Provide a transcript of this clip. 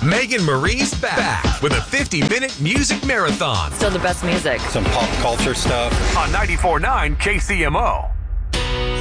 Megan Marie's back with a 50-minute music marathon Still the best music. Some pop culture stuff. on 94.9 KCMO.